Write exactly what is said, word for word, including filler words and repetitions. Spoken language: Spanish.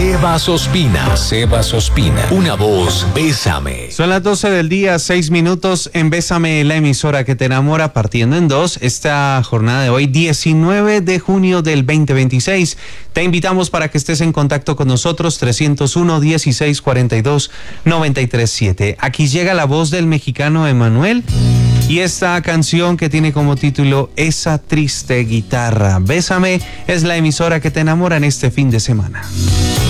Sebas Ospina. Sebas Ospina. Una voz, Bésame. Son las doce del día, seis minutos en Bésame, la emisora que te enamora, partiendo en dos. Esta jornada de hoy, diecinueve de junio del veinte veintiséis. Te invitamos para que estés en contacto con nosotros, trescientos uno, dieciséis, cuarenta y dos, noventa y tres, siete. Aquí llega la voz del mexicano Emanuel y esta canción que tiene como título Esa triste guitarra. Bésame es la emisora que te enamora en este fin de semana.